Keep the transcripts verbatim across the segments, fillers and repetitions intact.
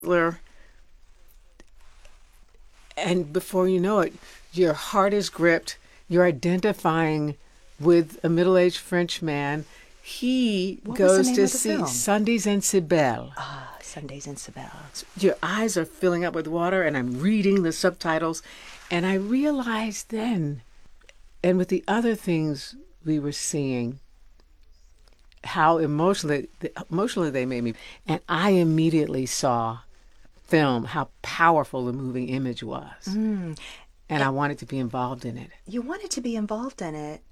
And before you know it, your heart is gripped. You're identifying with a middle-aged French man. He What was the goes name to of the see film? Sundays in Cybele. Ah, Sundays in Sibel. Your eyes are filling up with water, and I'm reading the subtitles. And I realized then, and with the other things we were seeing, how emotionally, emotionally they made me. And I immediately saw film, how powerful the moving image was. Mm. And I wanted to be involved in it. You wanted to be involved in it,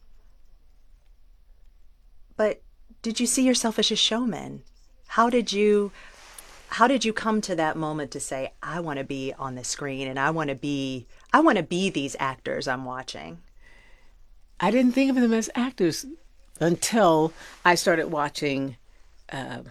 but did you see yourself as a showman? How did you how did you come to that moment to say, I want to be on the screen and I want to be I want to be these actors I'm watching? I didn't think of them as actors until I started watching uh,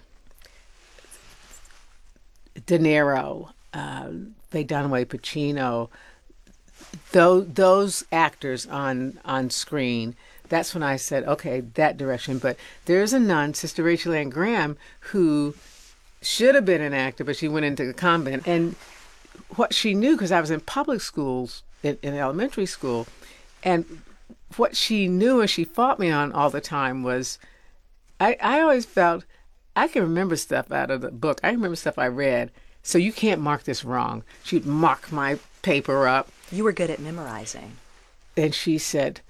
De Niro, uh, Faye Dunaway, Pacino, those, those actors on, on screen. That's when I said, okay, that direction. But there's a nun, Sister Rachel Ann Graham, who should have been an actor, but she went into the convent. And what she knew, because I was in public schools, in, in elementary school, and what she knew and she fought me on all the time was, I, I always felt I can remember stuff out of the book. I remember stuff I read, so you can't mark this wrong. She'd mark my paper up. You were good at memorizing. And she said,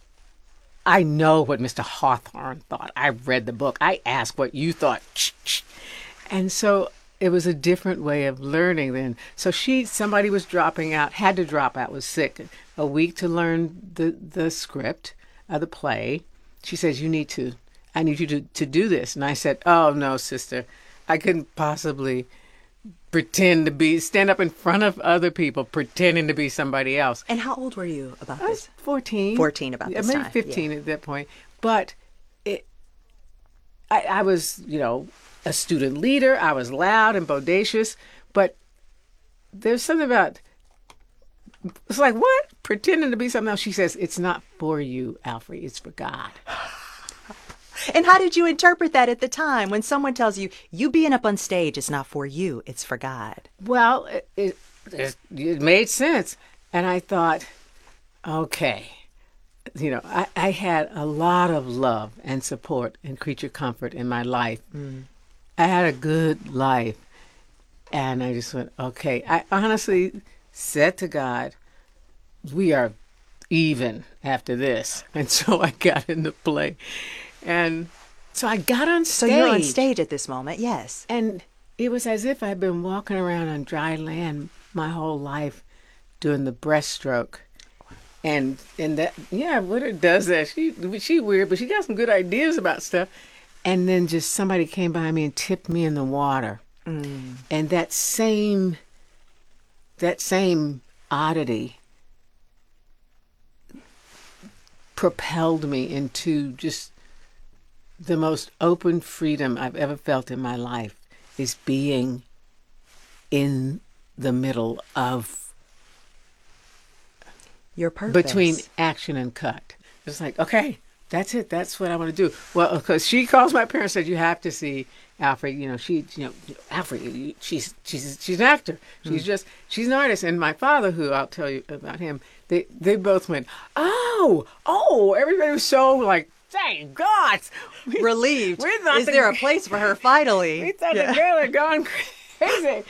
I know what Mister Hawthorne thought. I read the book. I asked what you thought. And so it was a different way of learning then. So she, somebody was dropping out, had to drop out, was sick. A week to learn the, the script of the play. She says, you need to, I need you to, to do this. And I said, oh, no, sister. I couldn't possibly pretend to be, stand up in front of other people pretending to be somebody else. And how old were you about I was this? fourteen. fourteen about this maybe time. fifteen Yeah. at that point. But it, I, I was, you know, a student leader. I was loud and bodacious. But there's something about, it's like, what? Pretending to be something else. She says, it's not for you, Alfre. It's for God. And how did you interpret that at the time when someone tells you, you being up on stage is not for you, it's for God? Well, it, it, it it made sense. And I thought, okay, you know, I, I had a lot of love and support and creature comfort in my life. Mm. I had a good life. And I just went, okay. I honestly said to God, we are even after this. And so I got into play. And so I got on So stage. you're on stage at this moment, yes. And it was as if I'd been walking around on dry land my whole life doing the breaststroke. And and that, yeah, Woodard does that. She she weird, but she got some good ideas about stuff. And then just somebody came by me and tipped me in the water. Mm. And that same, that same oddity propelled me into just the most open freedom I've ever felt in my life, is being in the middle of your purpose. Between action and cut. It's like, okay, that's it. That's what I want to do. Well, because she calls my parents and said, you have to see Alfre. You know, she, you know, Alfre, she's she's she's an actor. She's mm. just she's an artist. And my father, who I'll tell you about him, they they both went, oh, oh. Everybody was so like, thank God. We, relieved. We thought Is the, there a place for her finally? We thought yeah. the girl had gone crazy.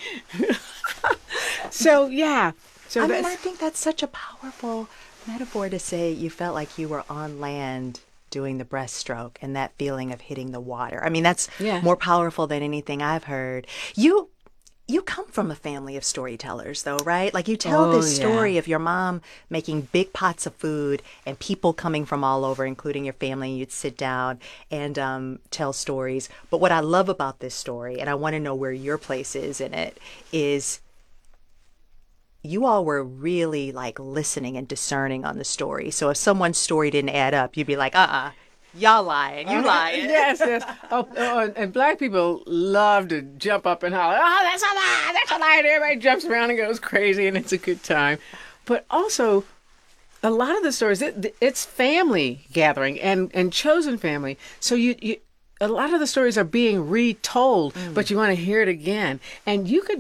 So, yeah. So I mean, I think that's such a powerful metaphor to say you felt like you were on land doing the breaststroke and that feeling of hitting the water. I mean, that's yeah. more powerful than anything I've heard. You you come from a family of storytellers, though, right? Like you tell oh, this story yeah. of your mom making big pots of food and people coming from all over, including your family. And you'd sit down and um, tell stories. But what I love about this story, and I want to know where your place is in it, is you all were really like listening and discerning on the story. So if someone's story didn't add up, you'd be like, uh-uh, y'all lying, you uh-huh. lying. Yes, yes. Oh, oh, and black people love to jump up and holler, oh, that's a lie, that's a lie. And everybody jumps around and goes crazy, and it's a good time. But also, a lot of the stories, it, it's family gathering and, and chosen family. So you, you a lot of the stories are being retold, but you want to hear it again. And you could